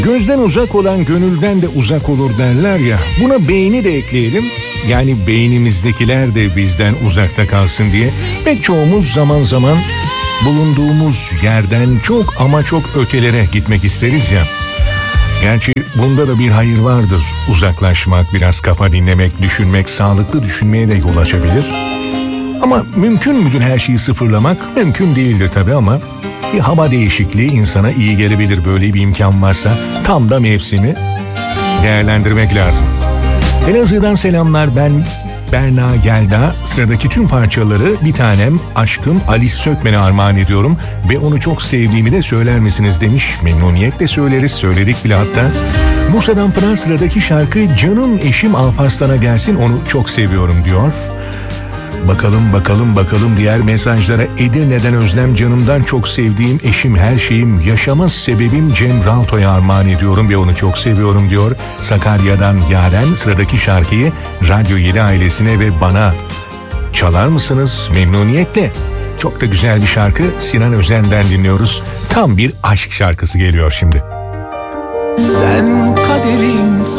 Gözden uzak olan gönülden de uzak olur derler ya. Buna beyni de ekleyelim. Yani beynimizdekiler de bizden uzakta kalsın diye. Pek çoğumuz zaman zaman bulunduğumuz yerden çok ama çok ötelere gitmek isteriz ya. Gerçi bunda da bir hayır vardır. Uzaklaşmak, biraz kafa dinlemek, düşünmek, sağlıklı düşünmeye de yol açabilir. Ama mümkün müdür her şeyi sıfırlamak? Mümkün değildir tabii ama bir hava değişikliği insana iyi gelebilir. Böyle bir imkan varsa tam da mevsimi değerlendirmek lazım. Elazığ'dan selamlar, ben Berna Gelda. Sıradaki tüm parçaları bir tanem aşkım Alice Sökmen'e armağan ediyorum ve onu çok sevdiğimi de söyler misiniz demiş. Memnuniyetle söyleriz, söyledik bile hatta. Bursa'dan Pınar, sıradaki şarkı canım eşim Alparslan'a gelsin, onu çok seviyorum diyor. Bakalım diğer mesajlara. Edirne'den Özlem, canımdan çok sevdiğim eşim, her şeyim, yaşama sebebim Cem Ralto'ya armağan ediyorum ve onu çok seviyorum diyor. Sakarya'dan Yaren, sıradaki şarkıyı Radyo 7 ailesine ve bana çalar mısınız? Memnuniyetle. Çok da güzel bir şarkı, Sinan Özen'den dinliyoruz. Tam bir aşk şarkısı geliyor şimdi. Sen kaderimsin.